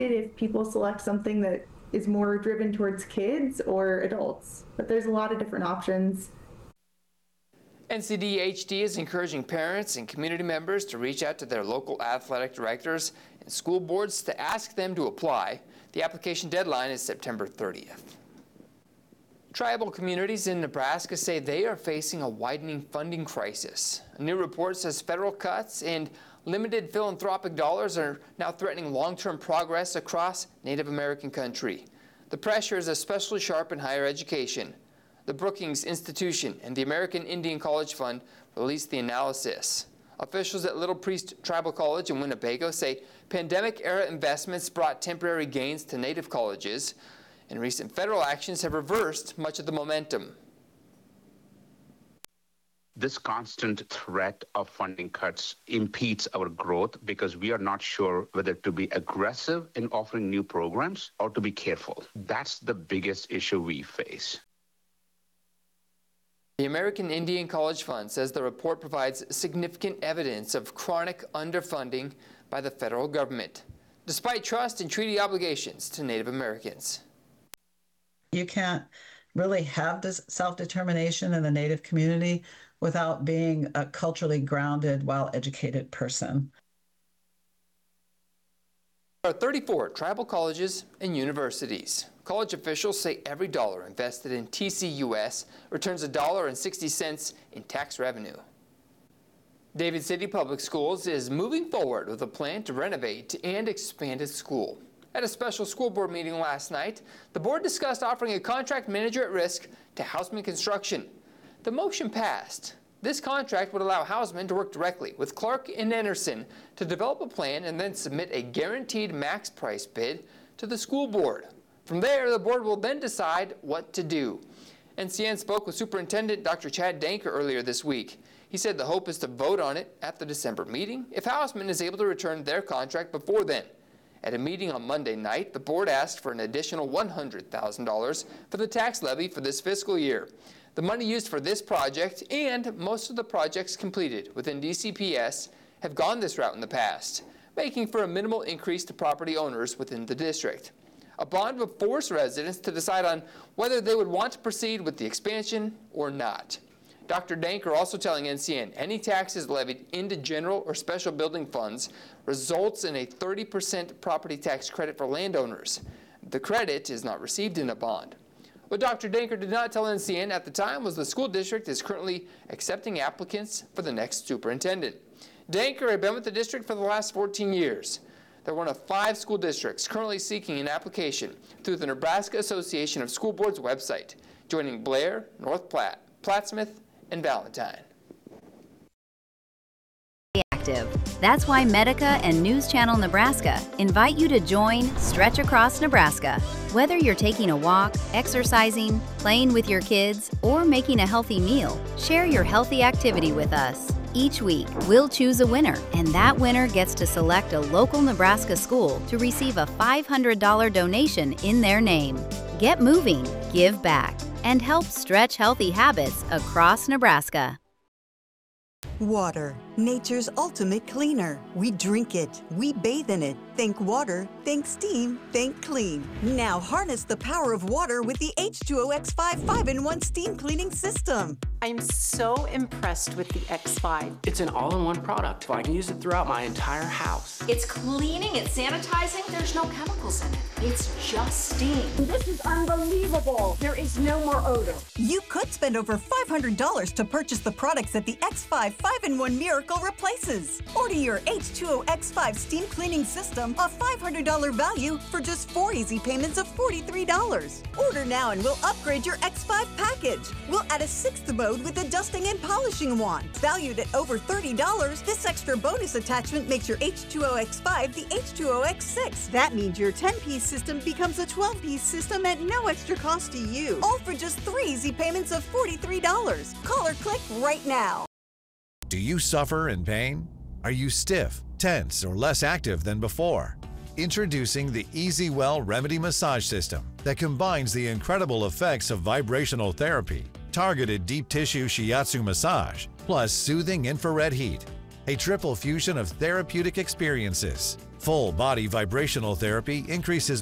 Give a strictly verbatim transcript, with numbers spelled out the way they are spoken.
if people select something that is more driven towards kids or adults, but there's a lot of different options. N C D H D is encouraging parents and community members to reach out to their local athletic directors and school boards to ask them to apply. The application deadline is September thirtieth. Tribal communities in Nebraska say they are facing a widening funding crisis. A new report says federal cuts and limited philanthropic dollars are now threatening long-term progress across Native American country. The pressure is especially sharp in higher education. The Brookings Institution and the American Indian College Fund released the analysis. Officials at Little Priest Tribal College in Winnebago say pandemic-era investments brought temporary gains to Native colleges, and recent federal actions have reversed much of the momentum. This constant threat of funding cuts impedes our growth because we are not sure whether to be aggressive in offering new programs or to be careful. That's the biggest issue we face. The American Indian College Fund says the report provides significant evidence of chronic underfunding by the federal government, despite trust and treaty obligations to Native Americans. You can't really have this self-determination in the Native community without being a culturally grounded, well-educated person. There are thirty-four tribal colleges and universities. College officials say every dollar invested in T C U S returns one dollar and sixty cents in tax revenue. David City Public Schools is moving forward with a plan to renovate and expand its school. At a special school board meeting last night, the board discussed offering a contract manager at risk to Houseman Construction. The motion passed. This contract would allow Houseman to work directly with Clark and Anderson to develop a plan and then submit a guaranteed max price bid to the school board. From there, the board will then decide what to do. N C N spoke with Superintendent Doctor Chad Danker earlier this week. He said the hope is to vote on it at the December meeting if Houseman is able to return their contract before then. At a meeting on Monday night, the board asked for an additional one hundred thousand dollars for the tax levy for this fiscal year. The money used for this project and most of the projects completed within D C P S have gone this route in the past, making for a minimal increase to property owners within the district. A bond would force residents to decide on whether they would want to proceed with the expansion or not. Doctor Danker also telling N C N any taxes levied into general or special building funds results in a thirty percent property tax credit for landowners. The credit is not received in a bond. What Doctor Danker did not tell N C N at the time was the school district is currently accepting applicants for the next superintendent. Danker had been with the district for the last fourteen years. They're one of five school districts currently seeking an application through the Nebraska Association of School Boards website, joining Blair, North Platte, Plattsmouth, and Valentine. That's why Medica and News Channel Nebraska invite you to join Stretch Across Nebraska. Whether you're taking a walk, exercising, playing with your kids, or making a healthy meal, share your healthy activity with us. Each week, we'll choose a winner, and that winner gets to select a local Nebraska school to receive a five hundred dollars donation in their name. Get moving, give back, and help stretch healthy habits across Nebraska. Water, nature's ultimate cleaner. We drink it, we bathe in it. Think water, think steam, think clean. Now harness the power of water with the H two O X five five in one steam cleaning system. I'm so impressed with the X five. It's an all-in-one product. I can use it throughout my entire house. It's cleaning, it's sanitizing, there's no chemicals in it. It's just steam. This is unbelievable. There is no more odor. You could spend over five hundred dollars to purchase the products that the X five five in one Miracle replaces. Order your H two O X five steam cleaning system, a five hundred dollars value, for just four easy payments of forty-three dollars. Order now and we'll upgrade your X five package. We'll add a sixth mode with a dusting and polishing wand. Valued at over thirty dollars, this extra bonus attachment makes your H two O X five the H two O X six. That means your ten-piece system becomes a twelve-piece system at no extra cost to you. All for just three easy payments of forty-three dollars. Call or click right now. Do you suffer in pain? Are you stiff, tense, or less active than before? Introducing the EasyWell Remedy Massage System that combines the incredible effects of vibrational therapy, targeted deep tissue shiatsu massage, plus soothing infrared heat. A triple fusion of therapeutic experiences. Full body vibrational therapy increases